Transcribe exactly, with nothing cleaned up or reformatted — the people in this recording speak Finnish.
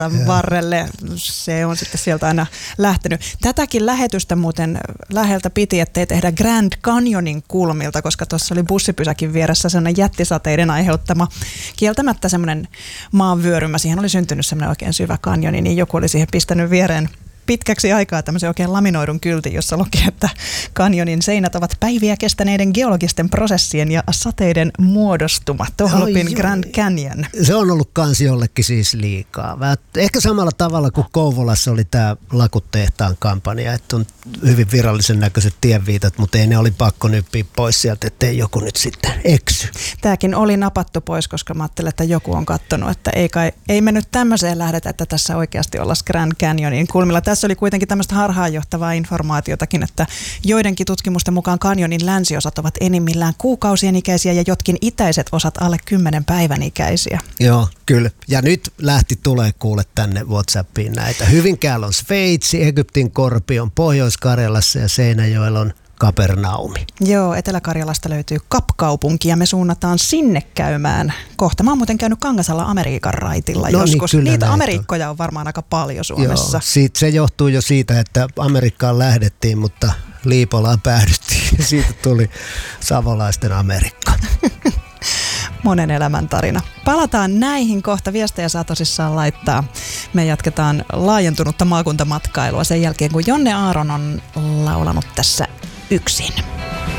varrelle. Se on sitten sieltä aina lähtenyt. Tätäkin lähetystä muuten läheltä piti, ettei tehdä Grand Canyonin kulmilta, koska tuossa oli bussipysäkin vieressä sellainen jättisateiden aiheuttama kieltämättä semmoinen maanvyörymä. Siihen oli syntynyt semmoinen oikein syvä kanjoni, niin joku oli siihen pistänyt viereen pitkäksi aikaa tämmöisen oikein laminoidun kyltin, jossa luki, että kanjonin seinät ovat päiviä kestäneiden geologisten prosessien ja sateiden muodostuma. Tohlopin Grand Canyon. Se on ollut kans jollekin siis liikaa. Ehkä samalla tavalla kuin Kouvolassa oli tämä Lakutehtaan kampanja, että on hyvin virallisen näköiset tienviitat, mutta ei ne oli pakko nyppiä pois sieltä, ettei joku nyt sitten eksy. Tämäkin oli napattu pois, koska mä ajattelin, että joku on kattonut, että ei, kai, ei me nyt tämmöiseen lähdetä, että tässä oikeasti ollaan Grand Canyonin kulmilla. Tässä oli kuitenkin tämmöistä harhaanjohtavaa informaatiotakin, että joidenkin tutkimusten mukaan kanjonin länsiosat ovat enimmillään kuukausien ikäisiä ja jotkin itäiset osat alle kymmenen päivän ikäisiä. Joo, kyllä. Ja nyt lähti tulee kuule tänne WhatsAppiin näitä. Hyvinkäällä on Sveitsi, Egyptin Korpi on Pohjois-Karjalassa ja Seinäjoella on Kapernaumi. Joo, Etelä-Karjalasta löytyy Kapkaupunki ja me suunnataan sinne käymään. Kohta mä oon muuten käynyt Kangasalla Amerikan raitilla no joskus. Niin, niitä Amerikkoja on varmaan aika paljon Suomessa. Joo, siitä, se johtuu jo siitä, että Amerikkaan lähdettiin, mutta Liipolaan päädyttiin. Siitä tuli savolaisten Amerikka. Monen elämän tarina. Palataan näihin kohta. Viestejä saa tosissaan laittaa. Me jatketaan laajentunutta maakuntamatkailua sen jälkeen, kun Jonne Aaron on laulanut tässä yksin.